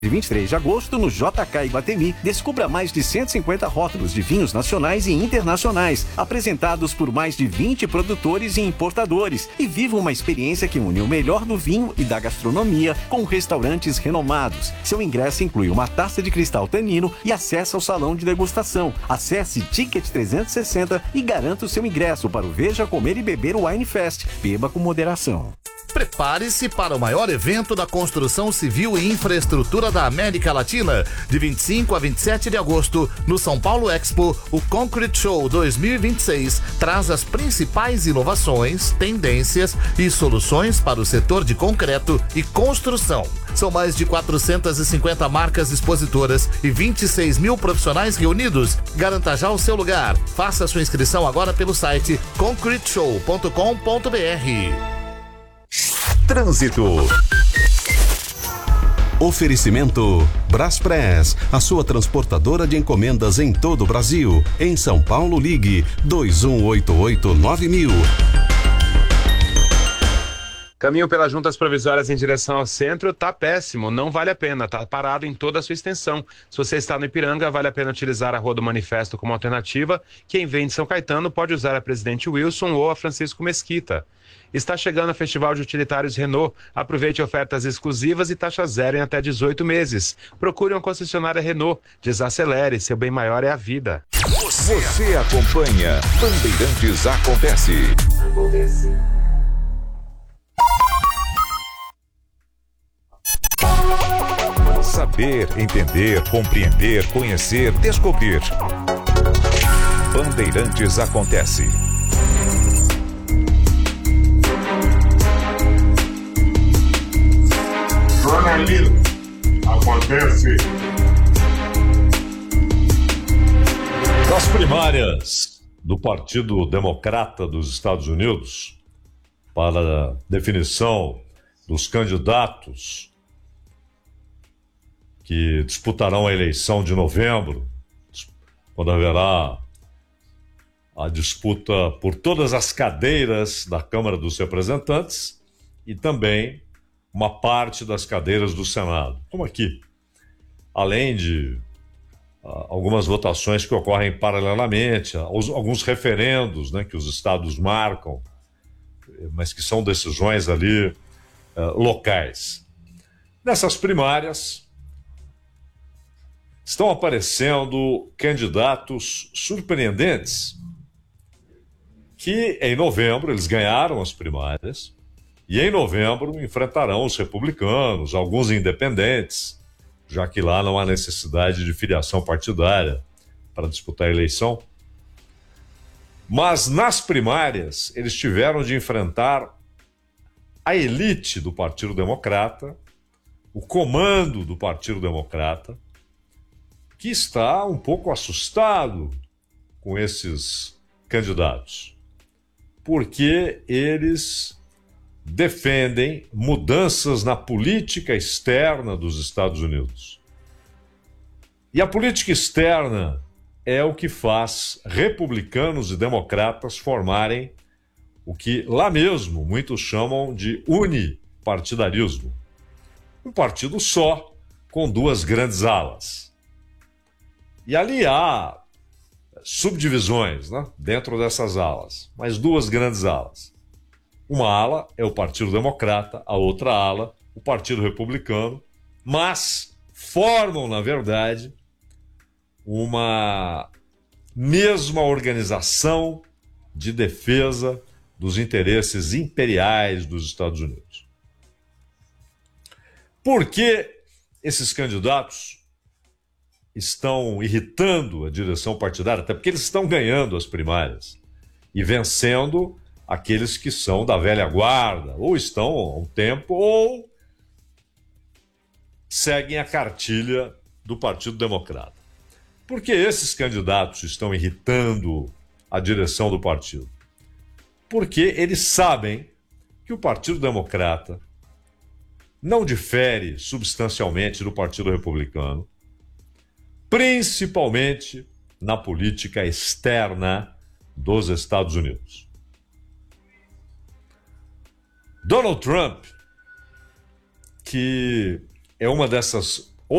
De 23 de agosto, no JK Iguatemi, descubra mais de 150 rótulos de vinhos nacionais e internacionais, apresentados por mais de 20 produtores e importadores, e viva uma experiência que une o melhor do vinho e da gastronomia com restaurantes renomados. Seu ingresso inclui uma taça de cristal Tanino e acesso ao salão de degustação. Acesse Ticket 360 e garanta o seu ingresso para o Veja, Comer e Beber Wine Fest. Beba com moderação. Prepare-se para o maior evento da construção civil e infraestrutura da América Latina. De 25 a 27 de agosto, no São Paulo Expo, o Concrete Show 2026 traz as principais inovações, tendências e soluções para o setor de concreto e construção. São mais de 450 marcas expositoras e 26 mil profissionais reunidos. Garanta já o seu lugar. Faça sua inscrição agora pelo site concreteshow.com.br. Trânsito. Oferecimento Braspress, a sua transportadora de encomendas em todo o Brasil. Em São Paulo, ligue 2188-9000. Caminho pelas juntas provisórias em direção ao centro tá péssimo, não vale a pena, tá parado em toda a sua extensão. Se você está no Ipiranga, vale a pena utilizar a Rua do Manifesto como alternativa. Quem vem de São Caetano pode usar a Presidente Wilson ou a Francisco Mesquita. Está chegando o Festival de Utilitários Renault. Aproveite ofertas exclusivas e taxa zero em até 18 meses. Procure uma concessionária Renault. Desacelere, seu bem maior é a vida. Você acompanha Bandeirantes Acontece. Saber, entender, compreender, conhecer, descobrir. Bandeirantes Acontece. Jornalismo acontece. Nas primárias do Partido Democrata dos Estados Unidos, para a definição dos candidatos que disputarão a eleição de novembro, quando haverá a disputa por todas as cadeiras da Câmara dos Representantes e também uma parte das cadeiras do Senado, como aqui, além de algumas votações que ocorrem paralelamente, alguns referendos, né, que os estados marcam, mas que são decisões ali locais. Nessas primárias estão aparecendo candidatos surpreendentes que em novembro eles ganharam as primárias e em novembro enfrentarão os republicanos, alguns independentes, já que lá não há necessidade de filiação partidária para disputar a eleição. Mas nas primárias eles tiveram de enfrentar a elite do Partido Democrata, o comando do Partido Democrata, que está um pouco assustado com esses candidatos, porque eles defendem mudanças na política externa dos Estados Unidos. E a política externa é o que faz republicanos e democratas formarem o que lá mesmo muitos chamam de unipartidarismo. Um partido só, com duas grandes alas. E ali há subdivisões, né, dentro dessas alas, mas duas grandes alas. Uma ala é o Partido Democrata, a outra ala, o Partido Republicano, mas formam, na verdade, uma mesma organização de defesa dos interesses imperiais dos Estados Unidos. Por que esses candidatos estão irritando a direção partidária? Até porque eles estão ganhando as primárias e vencendo aqueles que são da velha guarda, ou estão há um tempo, ou seguem a cartilha do Partido Democrata. Por que esses candidatos estão irritando a direção do partido? Porque eles sabem que o Partido Democrata não difere substancialmente do Partido Republicano, principalmente na política externa dos Estados Unidos. Donald Trump, que é uma dessas